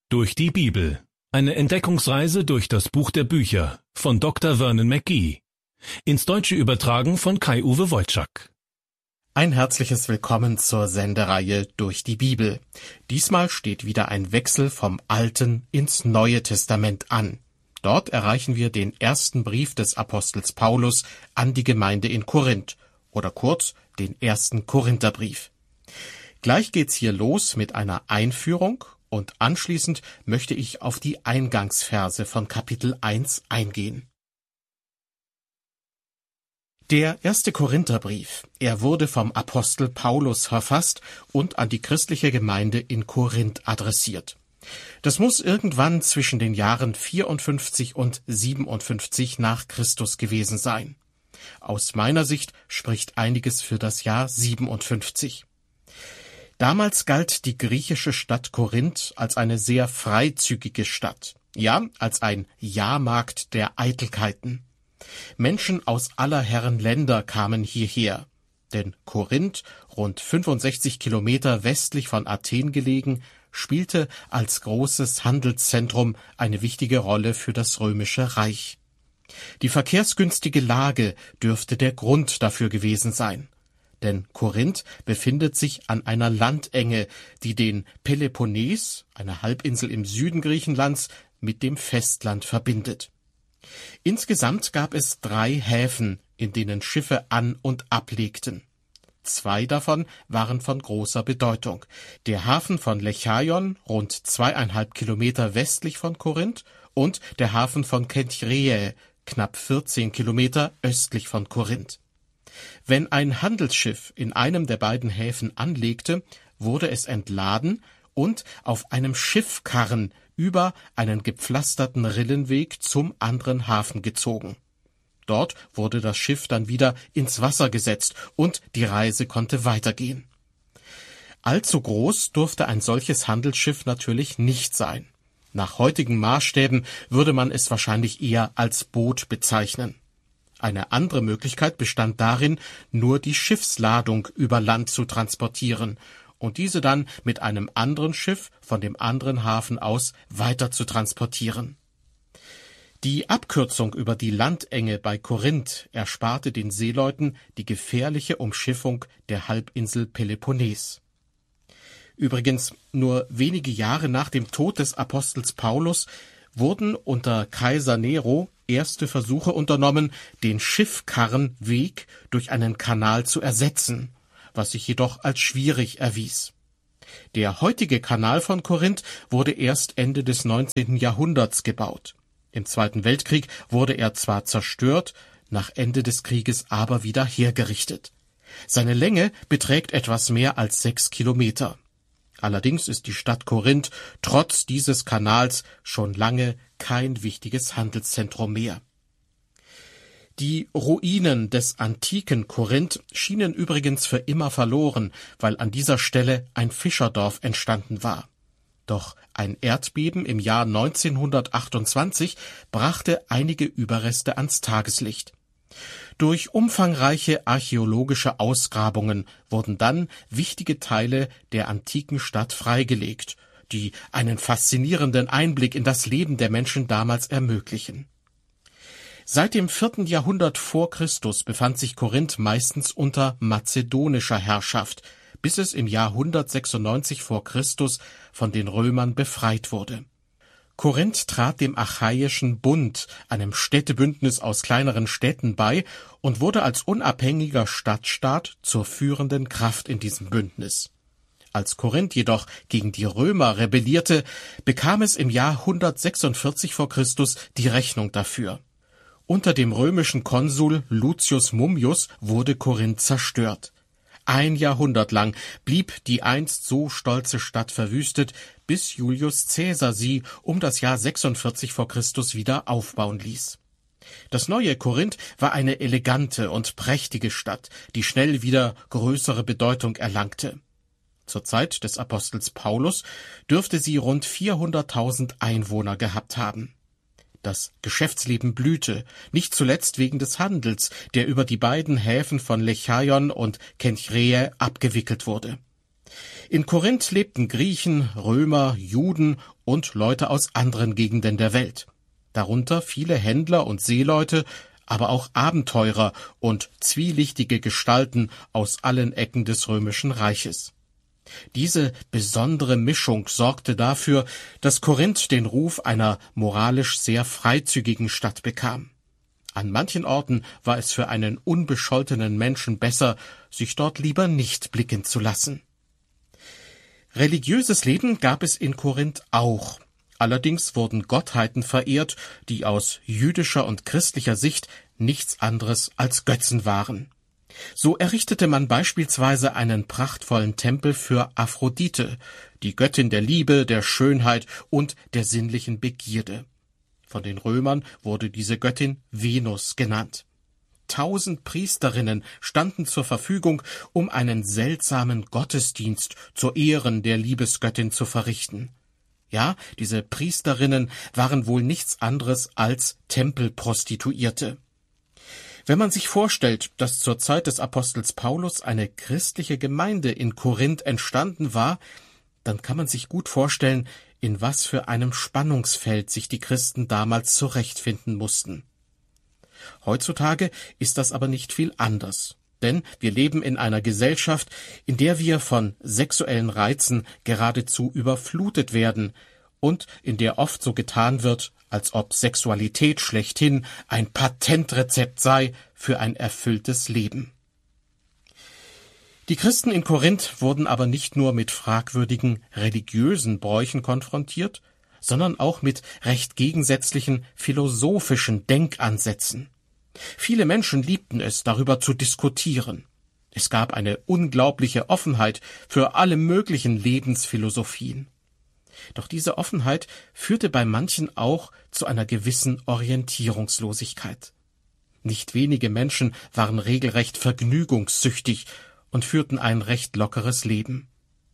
Durch die Bibel. Eine Entdeckungsreise durch das Buch der Bücher von Dr. Vernon McGee. Ins Deutsche übertragen von Kai-Uwe Wojczak. Ein herzliches Willkommen zur Sendereihe Durch die Bibel. Diesmal steht wieder ein Wechsel vom Alten ins Neue Testament an. Dort erreichen wir den ersten Brief des Apostels Paulus an die Gemeinde in Korinth, oder kurz den ersten Korintherbrief. Gleich geht's hier los mit einer Einführung und anschließend möchte ich auf die Eingangsverse von Kapitel 1 eingehen. Der erste Korintherbrief, er wurde vom Apostel Paulus verfasst und an die christliche Gemeinde in Korinth adressiert. Das muss irgendwann zwischen den Jahren 54 und 57 nach Christus gewesen sein. Aus meiner Sicht spricht einiges für das Jahr 57. Damals galt die griechische Stadt Korinth als eine sehr freizügige Stadt, ja, als ein Jahrmarkt der Eitelkeiten. Menschen aus aller Herren Länder kamen hierher, denn Korinth, rund 65 Kilometer westlich von Athen gelegen, spielte als großes Handelszentrum eine wichtige Rolle für das Römische Reich. Die verkehrsgünstige Lage dürfte der Grund dafür gewesen sein, denn Korinth befindet sich an einer Landenge, die den Peloponnes, eine Halbinsel im Süden Griechenlands, mit dem Festland verbindet. Insgesamt gab es 3 Häfen, in denen Schiffe an- und ablegten. 2 davon waren von großer Bedeutung. Der Hafen von Lechaion, rund 2,5 Kilometer westlich von Korinth, und der Hafen von Kenchreae, knapp 14 Kilometer östlich von Korinth. Wenn ein Handelsschiff in einem der beiden Häfen anlegte, wurde es entladen und auf einem Schiffkarren über einen gepflasterten Rillenweg zum anderen Hafen gezogen. Dort wurde das Schiff dann wieder ins Wasser gesetzt und die Reise konnte weitergehen. Allzu groß durfte ein solches Handelsschiff natürlich nicht sein. Nach heutigen Maßstäben würde man es wahrscheinlich eher als Boot bezeichnen. Eine andere Möglichkeit bestand darin, nur die Schiffsladung über Land zu transportieren und diese dann mit einem anderen Schiff von dem anderen Hafen aus weiter zu transportieren. Die Abkürzung über die Landenge bei Korinth ersparte den Seeleuten die gefährliche Umschiffung der Halbinsel Peloponnes. Übrigens, nur wenige Jahre nach dem Tod des Apostels Paulus wurden unter Kaiser Nero erste Versuche unternommen, den Schiffkarrenweg durch einen Kanal zu ersetzen, was sich jedoch als schwierig erwies. Der heutige Kanal von Korinth wurde erst Ende des 19. Jahrhunderts gebaut. Im Zweiten Weltkrieg wurde er zwar zerstört, nach Ende des Krieges aber wieder hergerichtet. Seine Länge beträgt etwas mehr als 6 Kilometer. Allerdings ist die Stadt Korinth trotz dieses Kanals schon lange kein wichtiges Handelszentrum mehr. Die Ruinen des antiken Korinth schienen übrigens für immer verloren, weil an dieser Stelle ein Fischerdorf entstanden war. Doch ein Erdbeben im Jahr 1928 brachte einige Überreste ans Tageslicht. Durch umfangreiche archäologische Ausgrabungen wurden dann wichtige Teile der antiken Stadt freigelegt, die einen faszinierenden Einblick in das Leben der Menschen damals ermöglichen. Seit dem 4. Jahrhundert vor Christus befand sich Korinth meistens unter mazedonischer Herrschaft, bis es im Jahr 196 vor Christus von den Römern befreit wurde. Korinth trat dem Achaiischen Bund, einem Städtebündnis aus kleineren Städten, bei und wurde als unabhängiger Stadtstaat zur führenden Kraft in diesem Bündnis. Als Korinth jedoch gegen die Römer rebellierte, bekam es im Jahr 146 vor Christus die Rechnung dafür. Unter dem römischen Konsul Lucius Mummius wurde Korinth zerstört. 1 Jahrhundert lang blieb die einst so stolze Stadt verwüstet, bis Julius Caesar sie um das Jahr 46 vor Christus wieder aufbauen ließ. Das neue Korinth war eine elegante und prächtige Stadt, die schnell wieder größere Bedeutung erlangte. Zur Zeit des Apostels Paulus dürfte sie rund 400.000 Einwohner gehabt haben. Das Geschäftsleben blühte, nicht zuletzt wegen des Handels, der über die beiden Häfen von Lechaion und Kenchreae abgewickelt wurde. In Korinth lebten Griechen, Römer, Juden und Leute aus anderen Gegenden der Welt. Darunter viele Händler und Seeleute, aber auch Abenteurer und zwielichtige Gestalten aus allen Ecken des Römischen Reiches. Diese besondere Mischung sorgte dafür, dass Korinth den Ruf einer moralisch sehr freizügigen Stadt bekam. An manchen Orten war es für einen unbescholtenen Menschen besser, sich dort lieber nicht blicken zu lassen. Religiöses Leben gab es in Korinth auch. Allerdings wurden Gottheiten verehrt, die aus jüdischer und christlicher Sicht nichts anderes als Götzen waren. So errichtete man beispielsweise einen prachtvollen Tempel für Aphrodite, die Göttin der Liebe, der Schönheit und der sinnlichen Begierde. Von den Römern wurde diese Göttin Venus genannt. 1000 Priesterinnen standen zur Verfügung, um einen seltsamen Gottesdienst zur Ehren der Liebesgöttin zu verrichten. Ja, diese Priesterinnen waren wohl nichts anderes als Tempelprostituierte. Wenn man sich vorstellt, dass zur Zeit des Apostels Paulus eine christliche Gemeinde in Korinth entstanden war, dann kann man sich gut vorstellen, in was für einem Spannungsfeld sich die Christen damals zurechtfinden mussten. Heutzutage ist das aber nicht viel anders, denn wir leben in einer Gesellschaft, in der wir von sexuellen Reizen geradezu überflutet werden und in der oft so getan wird, als ob Sexualität schlechthin ein Patentrezept sei für ein erfülltes Leben. Die Christen in Korinth wurden aber nicht nur mit fragwürdigen religiösen Bräuchen konfrontiert, sondern auch mit recht gegensätzlichen philosophischen Denkansätzen. Viele Menschen liebten es, darüber zu diskutieren. Es gab eine unglaubliche Offenheit für alle möglichen Lebensphilosophien. Doch diese Offenheit führte bei manchen auch zu einer gewissen Orientierungslosigkeit. Nicht wenige Menschen waren regelrecht vergnügungssüchtig und führten ein recht lockeres Leben.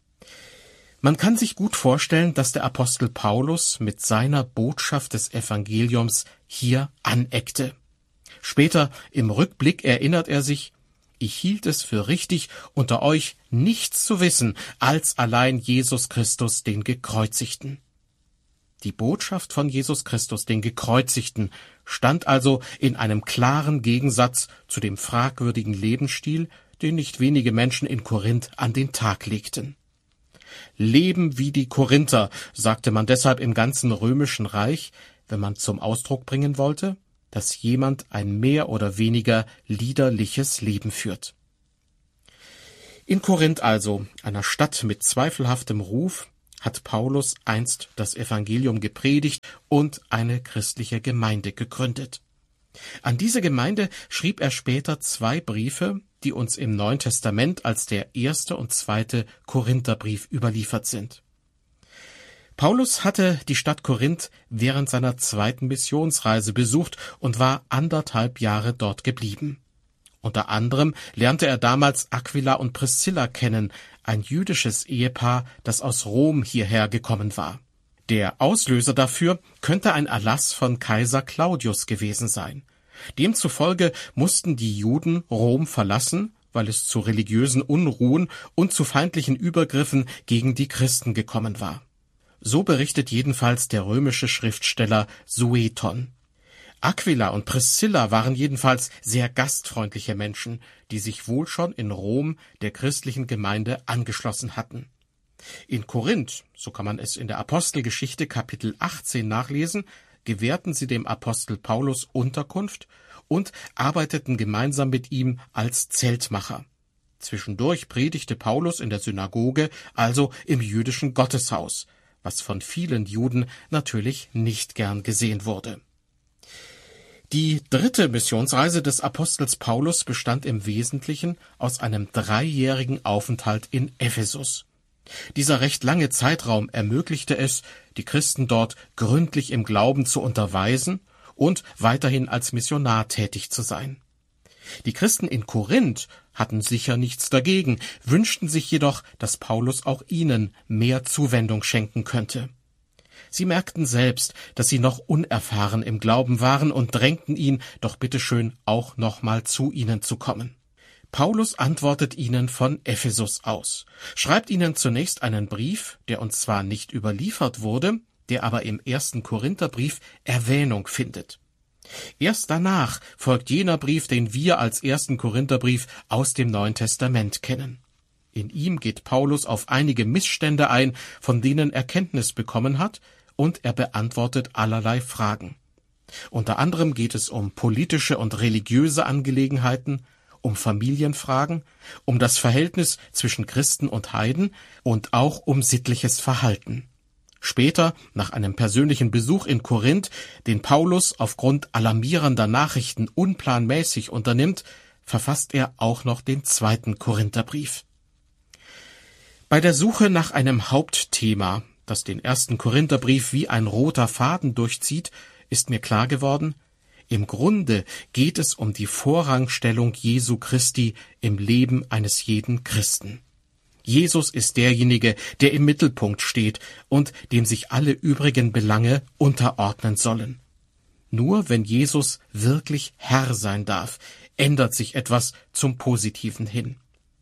Man kann sich gut vorstellen, dass der Apostel Paulus mit seiner Botschaft des Evangeliums hier aneckte. Später im Rückblick erinnert er sich: Ich hielt es für richtig, unter euch nichts zu wissen, als allein Jesus Christus, den Gekreuzigten. Die Botschaft von Jesus Christus, den Gekreuzigten, stand also in einem klaren Gegensatz zu dem fragwürdigen Lebensstil, den nicht wenige Menschen in Korinth an den Tag legten. Leben wie die Korinther, sagte man deshalb im ganzen Römischen Reich, wenn man zum Ausdruck bringen wollte, dass jemand ein mehr oder weniger liederliches Leben führt. In Korinth also, einer Stadt mit zweifelhaftem Ruf, hat Paulus einst das Evangelium gepredigt und eine christliche Gemeinde gegründet. An diese Gemeinde schrieb er später 2 Briefe, die uns im Neuen Testament als der 1. und 2. Korintherbrief überliefert sind. Paulus hatte die Stadt Korinth während seiner 2. Missionsreise besucht und war 1,5 Jahre dort geblieben. Unter anderem lernte er damals Aquila und Priscilla kennen, ein jüdisches Ehepaar, das aus Rom hierher gekommen war. Der Auslöser dafür könnte ein Erlass von Kaiser Claudius gewesen sein. Demzufolge mussten die Juden Rom verlassen, weil es zu religiösen Unruhen und zu feindlichen Übergriffen gegen die Christen gekommen war. So berichtet jedenfalls der römische Schriftsteller Sueton. Aquila und Priscilla waren jedenfalls sehr gastfreundliche Menschen, die sich wohl schon in Rom der christlichen Gemeinde angeschlossen hatten. In Korinth, so kann man es in der Apostelgeschichte Kapitel 18 nachlesen, gewährten sie dem Apostel Paulus Unterkunft und arbeiteten gemeinsam mit ihm als Zeltmacher. Zwischendurch predigte Paulus in der Synagoge, also im jüdischen Gotteshaus, was von vielen Juden natürlich nicht gern gesehen wurde. Die 3. Missionsreise des Apostels Paulus bestand im Wesentlichen aus einem 3-jährigen Aufenthalt in Ephesus. Dieser recht lange Zeitraum ermöglichte es, die Christen dort gründlich im Glauben zu unterweisen und weiterhin als Missionar tätig zu sein. Die Christen in Korinth hatten sicher nichts dagegen, wünschten sich jedoch, dass Paulus auch ihnen mehr Zuwendung schenken könnte. Sie merkten selbst, dass sie noch unerfahren im Glauben waren und drängten ihn, doch bitteschön auch noch mal zu ihnen zu kommen. Paulus antwortet ihnen von Ephesus aus, schreibt ihnen zunächst einen Brief, der uns zwar nicht überliefert wurde, der aber im 1. Korintherbrief Erwähnung findet. Erst danach folgt jener Brief, den wir als 1. Korintherbrief aus dem Neuen Testament kennen. In ihm geht Paulus auf einige Missstände ein, von denen er Kenntnis bekommen hat, und er beantwortet allerlei Fragen. Unter anderem geht es um politische und religiöse Angelegenheiten, um Familienfragen, um das Verhältnis zwischen Christen und Heiden und auch um sittliches Verhalten. Später, nach einem persönlichen Besuch in Korinth, den Paulus aufgrund alarmierender Nachrichten unplanmäßig unternimmt, verfasst er auch noch den 2. Korintherbrief. Bei der Suche nach einem Hauptthema, das den 1. Korintherbrief wie ein roter Faden durchzieht, ist mir klar geworden, im Grunde geht es um die Vorrangstellung Jesu Christi im Leben eines jeden Christen. Jesus ist derjenige, der im Mittelpunkt steht und dem sich alle übrigen Belange unterordnen sollen. Nur wenn Jesus wirklich Herr sein darf, ändert sich etwas zum Positiven hin.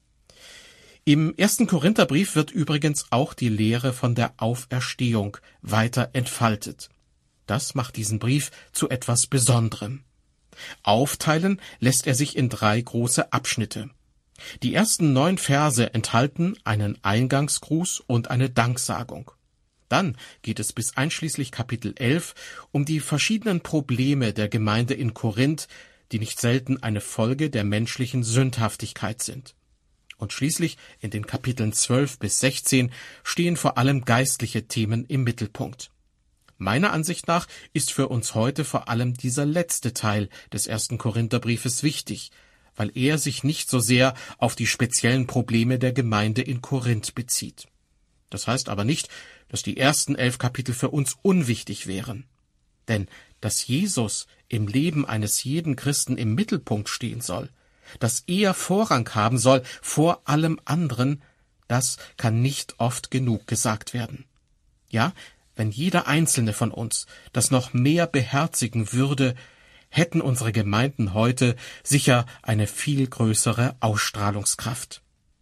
Im 1. Korintherbrief wird übrigens auch die Lehre von der Auferstehung weiter entfaltet. Das macht diesen Brief zu etwas Besonderem. Aufteilen lässt er sich in 3 große Abschnitte. Die ersten 9 Verse enthalten einen Eingangsgruß und eine Danksagung. Dann geht es bis einschließlich Kapitel 11 um die verschiedenen Probleme der Gemeinde in Korinth, die nicht selten eine Folge der menschlichen Sündhaftigkeit sind. Und schließlich in den Kapiteln 12 bis 16 stehen vor allem geistliche Themen im Mittelpunkt. Meiner Ansicht nach ist für uns heute vor allem dieser letzte Teil des 1. Korintherbriefes wichtig, weil er sich nicht so sehr auf die speziellen Probleme der Gemeinde in Korinth bezieht. Das heißt aber nicht, dass die ersten 11 Kapitel für uns unwichtig wären. Denn dass Jesus im Leben eines jeden Christen im Mittelpunkt stehen soll, dass er Vorrang haben soll vor allem anderen, das kann nicht oft genug gesagt werden. Ja, wenn jeder einzelne von uns das noch mehr beherzigen würde, hätten unsere Gemeinden heute sicher eine viel größere Ausstrahlungskraft.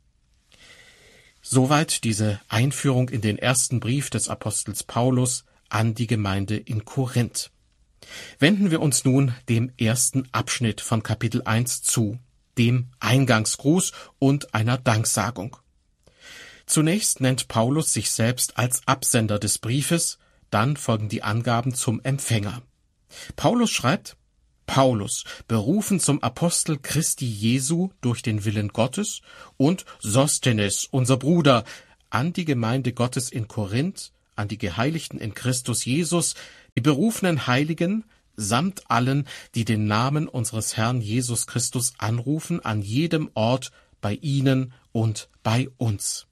Soweit diese Einführung in den ersten Brief des Apostels Paulus an die Gemeinde in Korinth. Wenden wir uns nun dem ersten Abschnitt von Kapitel 1 zu, dem Eingangsgruß und einer Danksagung. Zunächst nennt Paulus sich selbst als Absender des Briefes, dann folgen die Angaben zum Empfänger. Paulus schreibt: Paulus, berufen zum Apostel Christi Jesu durch den Willen Gottes, und Sostenes, unser Bruder, an die Gemeinde Gottes in Korinth, an die Geheiligten in Christus Jesus, die berufenen Heiligen, samt allen, die den Namen unseres Herrn Jesus Christus anrufen, an jedem Ort, bei ihnen und bei uns.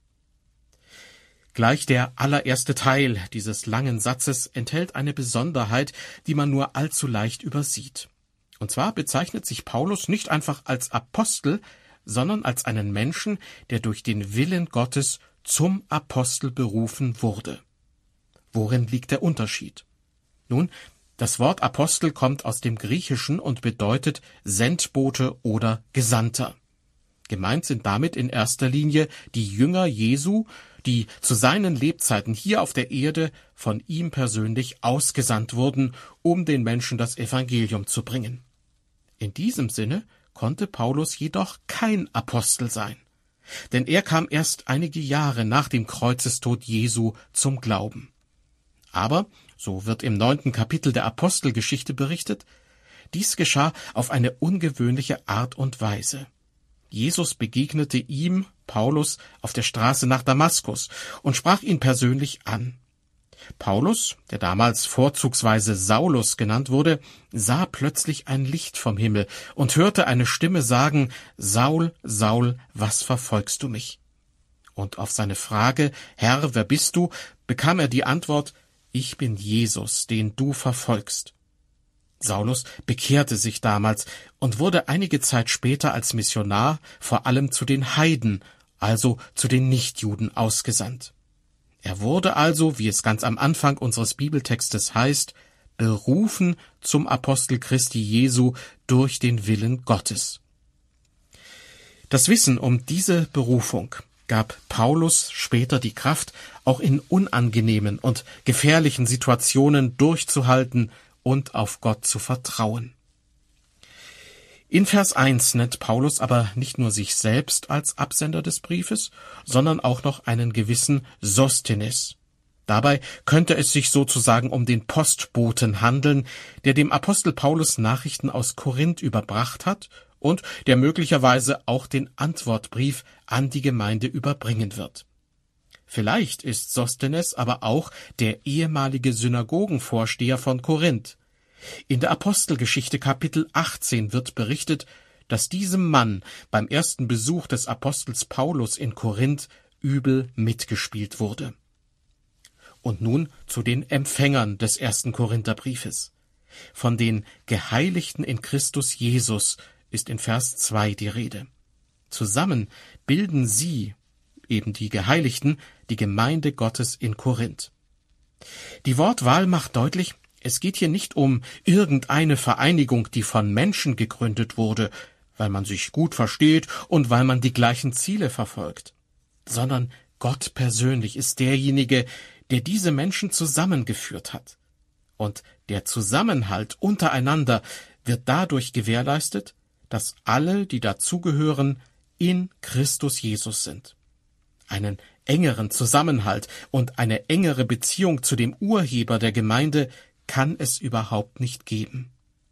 Gleich der allererste Teil dieses langen Satzes enthält eine Besonderheit, die man nur allzu leicht übersieht. Und zwar bezeichnet sich Paulus nicht einfach als Apostel, sondern als einen Menschen, der durch den Willen Gottes zum Apostel berufen wurde. Worin liegt der Unterschied? Nun, das Wort Apostel kommt aus dem Griechischen und bedeutet Sendbote oder Gesandter. Gemeint sind damit in erster Linie die Jünger Jesu, die zu seinen Lebzeiten hier auf der Erde von ihm persönlich ausgesandt wurden, um den Menschen das Evangelium zu bringen. In diesem Sinne konnte Paulus jedoch kein Apostel sein, denn er kam erst einige Jahre nach dem Kreuzestod Jesu zum Glauben. Aber, so wird im 9. Kapitel der Apostelgeschichte berichtet, dies geschah auf eine ungewöhnliche Art und Weise. Jesus begegnete ihm, Paulus, auf der Straße nach Damaskus und sprach ihn persönlich an. Paulus, der damals vorzugsweise Saulus genannt wurde, sah plötzlich ein Licht vom Himmel und hörte eine Stimme sagen: Saul, Saul, was verfolgst du mich? Und auf seine Frage: Herr, wer bist du?, bekam er die Antwort: Ich bin Jesus, den du verfolgst. Saulus bekehrte sich damals und wurde einige Zeit später als Missionar vor allem zu den Heiden, also zu den Nichtjuden, ausgesandt. Er wurde also, wie es ganz am Anfang unseres Bibeltextes heißt, berufen zum Apostel Christi Jesu durch den Willen Gottes. Das Wissen um diese Berufung gab Paulus später die Kraft, auch in unangenehmen und gefährlichen Situationen durchzuhalten und auf Gott zu vertrauen. In Vers 1 nennt Paulus aber nicht nur sich selbst als Absender des Briefes, sondern auch noch einen gewissen Sosthenes. Dabei könnte es sich sozusagen um den Postboten handeln, der dem Apostel Paulus Nachrichten aus Korinth überbracht hat und der möglicherweise auch den Antwortbrief an die Gemeinde überbringen wird. Vielleicht ist Sosthenes aber auch der ehemalige Synagogenvorsteher von Korinth. In der Apostelgeschichte Kapitel 18 wird berichtet, dass diesem Mann beim ersten Besuch des Apostels Paulus in Korinth übel mitgespielt wurde. Und nun zu den Empfängern des ersten Korintherbriefes. Von den Geheiligten in Christus Jesus ist in Vers 2 die Rede. Zusammen bilden sie, eben die Geheiligten, die Gemeinde Gottes in Korinth. Die Wortwahl macht deutlich, es geht hier nicht um irgendeine Vereinigung, die von Menschen gegründet wurde, weil man sich gut versteht und weil man die gleichen Ziele verfolgt, sondern Gott persönlich ist derjenige, der diese Menschen zusammengeführt hat. Und der Zusammenhalt untereinander wird dadurch gewährleistet, dass alle, die dazugehören, in Christus Jesus sind. Einen engeren Zusammenhalt und eine engere Beziehung zu dem Urheber der Gemeinde kann es überhaupt nicht geben.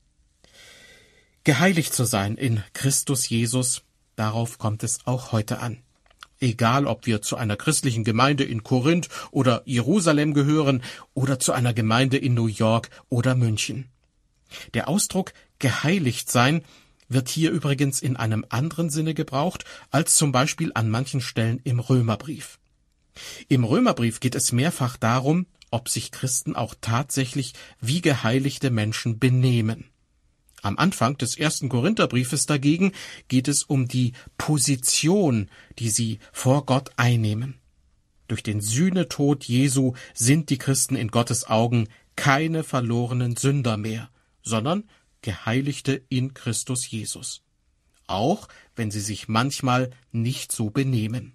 Geheiligt zu sein in Christus Jesus, darauf kommt es auch heute an. Egal, ob wir zu einer christlichen Gemeinde in Korinth oder Jerusalem gehören oder zu einer Gemeinde in New York oder München. Der Ausdruck geheiligt sein wird hier übrigens in einem anderen Sinne gebraucht, als zum Beispiel an manchen Stellen im Römerbrief. Im Römerbrief geht es mehrfach darum, ob sich Christen auch tatsächlich wie geheiligte Menschen benehmen. Am Anfang des ersten Korintherbriefes dagegen geht es um die Position, die sie vor Gott einnehmen. Durch den Sühnetod Jesu sind die Christen in Gottes Augen keine verlorenen Sünder mehr, sondern Geheiligte in Christus Jesus. Auch wenn sie sich manchmal nicht so benehmen.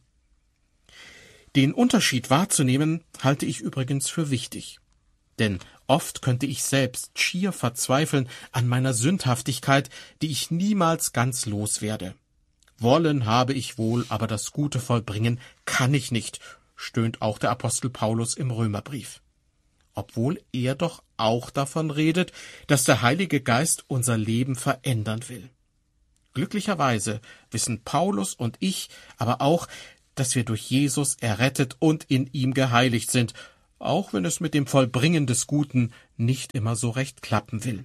Den Unterschied wahrzunehmen, halte ich übrigens für wichtig. Denn oft könnte ich selbst schier verzweifeln an meiner Sündhaftigkeit, die ich niemals ganz loswerde. Wollen habe ich wohl, aber das Gute vollbringen kann ich nicht, stöhnt auch der Apostel Paulus im Römerbrief. Obwohl er doch auch davon redet, dass der Heilige Geist unser Leben verändern will. Glücklicherweise wissen Paulus und ich aber auch, dass wir durch Jesus errettet und in ihm geheiligt sind, auch wenn es mit dem Vollbringen des Guten nicht immer so recht klappen will.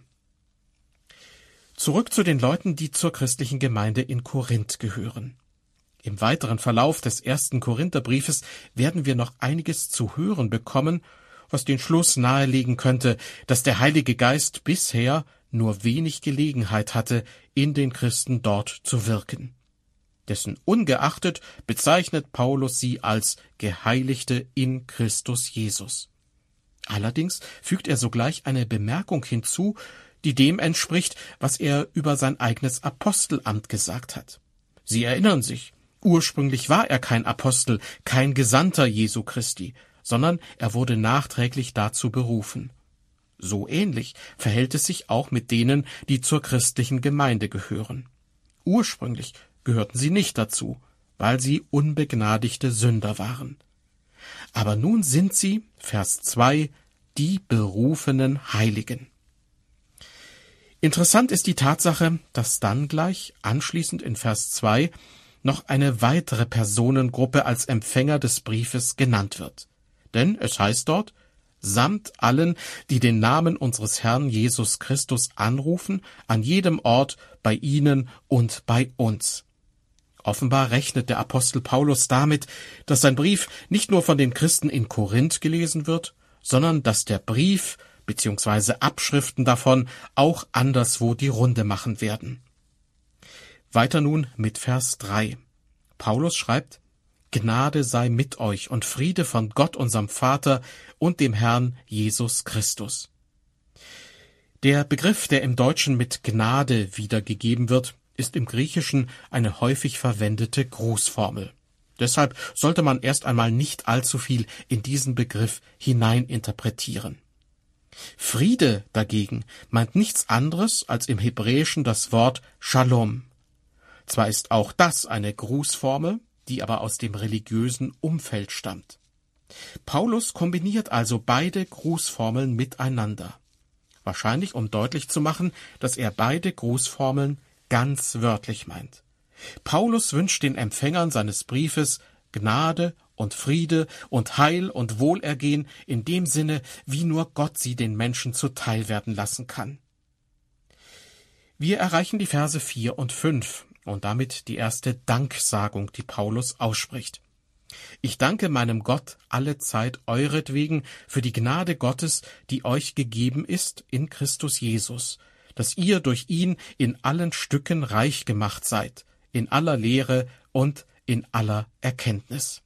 Zurück zu den Leuten, die zur christlichen Gemeinde in Korinth gehören. Im weiteren Verlauf des ersten Korintherbriefes werden wir noch einiges zu hören bekommen, was den Schluss nahelegen könnte, dass der Heilige Geist bisher nur wenig Gelegenheit hatte, in den Christen dort zu wirken. Dessen ungeachtet bezeichnet Paulus sie als Geheiligte in Christus Jesus. Allerdings fügt er sogleich eine Bemerkung hinzu, die dem entspricht, was er über sein eigenes Apostelamt gesagt hat. Sie erinnern sich, ursprünglich war er kein Apostel, kein Gesandter Jesu Christi, sondern er wurde nachträglich dazu berufen. So ähnlich verhält es sich auch mit denen, die zur christlichen Gemeinde gehören. Ursprünglich gehörten sie nicht dazu, weil sie unbegnadigte Sünder waren. Aber nun sind sie, Vers 2, die berufenen Heiligen. Interessant ist die Tatsache, dass dann gleich, anschließend in Vers 2, noch eine weitere Personengruppe als Empfänger des Briefes genannt wird. Denn es heißt dort, samt allen, die den Namen unseres Herrn Jesus Christus anrufen, an jedem Ort, bei ihnen und bei uns. Offenbar rechnet der Apostel Paulus damit, dass sein Brief nicht nur von den Christen in Korinth gelesen wird, sondern dass der Brief bzw. Abschriften davon auch anderswo die Runde machen werden. Weiter nun mit Vers 3. Paulus schreibt, Gnade sei mit euch und Friede von Gott, unserem Vater und dem Herrn Jesus Christus. Der Begriff, der im Deutschen mit Gnade wiedergegeben wird, ist im Griechischen eine häufig verwendete Grußformel. Deshalb sollte man erst einmal nicht allzu viel in diesen Begriff hineininterpretieren. Friede dagegen meint nichts anderes als im Hebräischen das Wort Shalom. Zwar ist auch das eine Grußformel, die aber aus dem religiösen Umfeld stammt. Paulus kombiniert also beide Grußformeln miteinander. Wahrscheinlich, um deutlich zu machen, dass er beide Grußformeln ganz wörtlich meint. Paulus wünscht den Empfängern seines Briefes Gnade und Friede und Heil und Wohlergehen in dem Sinne, wie nur Gott sie den Menschen zuteil werden lassen kann. Wir erreichen die Verse 4 und 5 und damit die erste Danksagung, die Paulus ausspricht. Ich danke meinem Gott allezeit euretwegen für die Gnade Gottes, die euch gegeben ist in Christus Jesus, dass ihr durch ihn in allen Stücken reich gemacht seid, in aller Lehre und in aller Erkenntnis.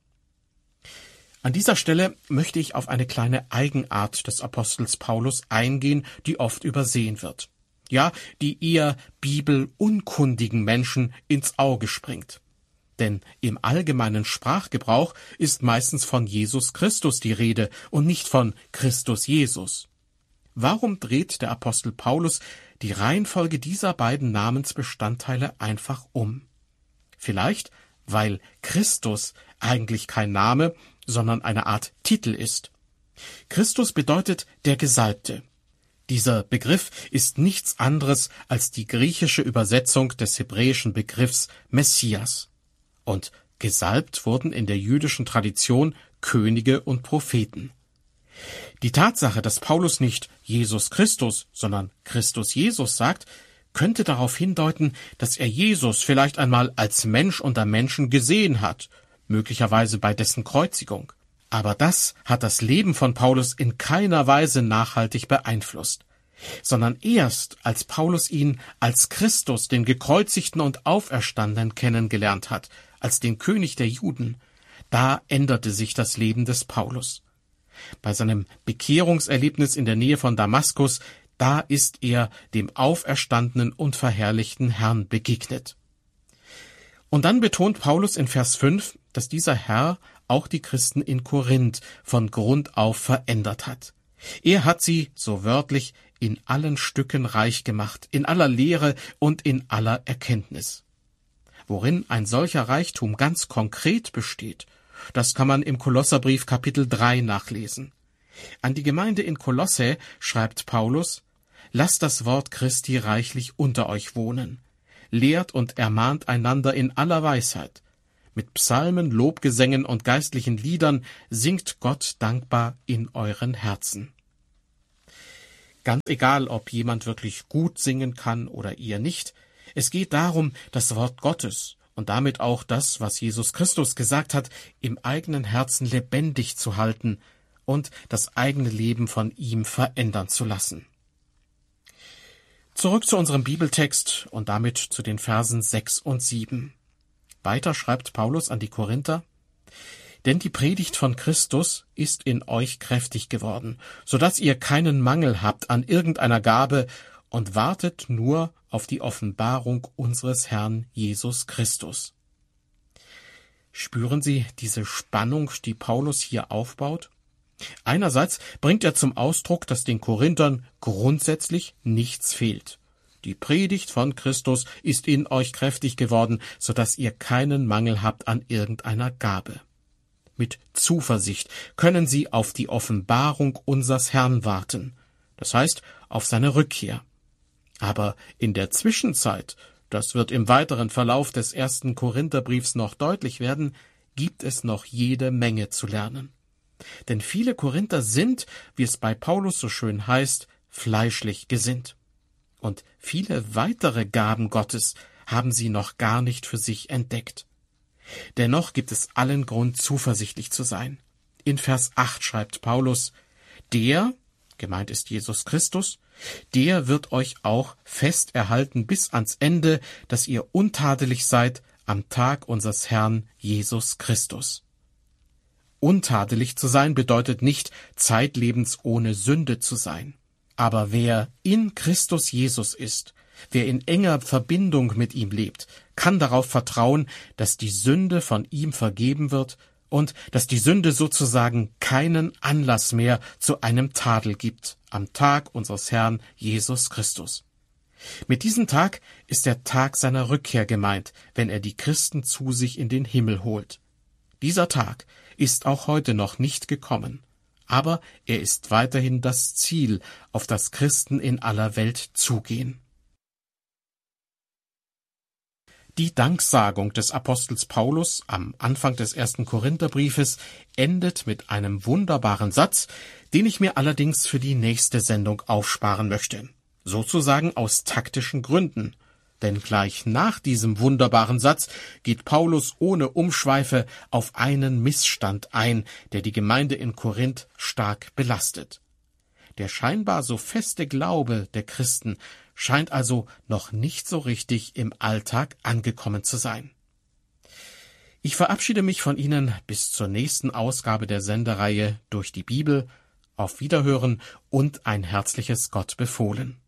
An dieser Stelle möchte ich auf eine kleine Eigenart des Apostels Paulus eingehen, die oft übersehen wird. Ja, die eher bibelunkundigen Menschen ins Auge springt. Denn im allgemeinen Sprachgebrauch ist meistens von Jesus Christus die Rede und nicht von Christus Jesus. Warum dreht der Apostel Paulus die Reihenfolge dieser beiden Namensbestandteile einfach um? Vielleicht, weil Christus eigentlich kein Name, sondern eine Art Titel ist. Christus bedeutet der Gesalbte. Dieser Begriff ist nichts anderes als die griechische Übersetzung des hebräischen Begriffs Messias. Und gesalbt wurden in der jüdischen Tradition Könige und Propheten. Die Tatsache, dass Paulus nicht Jesus Christus, sondern Christus Jesus sagt, könnte darauf hindeuten, dass er Jesus vielleicht einmal als Mensch unter Menschen gesehen hat, möglicherweise bei dessen Kreuzigung. Aber das hat das Leben von Paulus in keiner Weise nachhaltig beeinflusst, sondern erst als Paulus ihn als Christus, den Gekreuzigten und Auferstandenen, kennengelernt hat, als den König der Juden, da änderte sich das Leben des Paulus. Bei seinem Bekehrungserlebnis in der Nähe von Damaskus, da ist er dem auferstandenen und verherrlichten Herrn begegnet. Und dann betont Paulus in Vers 5, dass dieser Herr auch die Christen in Korinth von Grund auf verändert hat. Er hat sie, so wörtlich, in allen Stücken reich gemacht, in aller Lehre und in aller Erkenntnis. Worin ein solcher Reichtum ganz konkret besteht, das kann man im Kolosserbrief Kapitel 3 nachlesen. An die Gemeinde in Kolosse schreibt Paulus: Lasst das Wort Christi reichlich unter euch wohnen. Lehrt und ermahnt einander in aller Weisheit. Mit Psalmen, Lobgesängen und geistlichen Liedern singt Gott dankbar in euren Herzen. Ganz egal, ob jemand wirklich gut singen kann oder ihr nicht, es geht darum, das Wort Gottes und damit auch das, was Jesus Christus gesagt hat, im eigenen Herzen lebendig zu halten und das eigene Leben von ihm verändern zu lassen. Zurück zu unserem Bibeltext und damit zu den Versen 6 und 7. Weiter schreibt Paulus an die Korinther: Denn die Predigt von Christus ist in euch kräftig geworden, so dass ihr keinen Mangel habt an irgendeiner Gabe und wartet nur auf die Offenbarung unseres Herrn Jesus Christus. Spüren Sie diese Spannung, die Paulus hier aufbaut? Einerseits bringt er zum Ausdruck, dass den Korinthern grundsätzlich nichts fehlt. Die Predigt von Christus ist in euch kräftig geworden, so dass ihr keinen Mangel habt an irgendeiner Gabe. Mit Zuversicht können sie auf die Offenbarung unseres Herrn warten, das heißt auf seine Rückkehr. Aber in der Zwischenzeit, das wird im weiteren Verlauf des 1. Korintherbriefs noch deutlich werden, gibt es noch jede Menge zu lernen. Denn viele Korinther sind, wie es bei Paulus so schön heißt, fleischlich gesinnt. Und viele weitere Gaben Gottes haben sie noch gar nicht für sich entdeckt. Dennoch gibt es allen Grund, zuversichtlich zu sein. In Vers 8 schreibt Paulus: Der, gemeint ist Jesus Christus, der wird euch auch fest erhalten bis ans Ende, dass ihr untadelig seid am Tag unseres Herrn Jesus Christus. Untadelig zu sein bedeutet nicht, zeitlebens ohne Sünde zu sein. Aber wer in Christus Jesus ist, Wer in enger Verbindung mit ihm lebt, kann darauf vertrauen, dass die Sünde von ihm vergeben wird und dass die Sünde sozusagen keinen Anlass mehr zu einem Tadel gibt am Tag unseres Herrn Jesus Christus. Mit diesem Tag ist der Tag seiner Rückkehr gemeint, wenn er die Christen zu sich in den Himmel holt. Dieser Tag ist auch heute noch nicht gekommen, aber er ist weiterhin das Ziel, auf das Christen in aller Welt zugehen. Die Danksagung des Apostels Paulus am Anfang des 1. Korintherbriefes endet mit einem wunderbaren Satz, den ich mir allerdings für die nächste Sendung aufsparen möchte. Sozusagen aus taktischen Gründen. Denn gleich nach diesem wunderbaren Satz geht Paulus ohne Umschweife auf einen Missstand ein, der die Gemeinde in Korinth stark belastet. Der scheinbar so feste Glaube der Christen scheint also noch nicht so richtig im Alltag angekommen zu sein. Ich verabschiede mich von Ihnen bis zur nächsten Ausgabe der Sendereihe Durch die Bibel. Auf Wiederhören und ein herzliches Gott befohlen.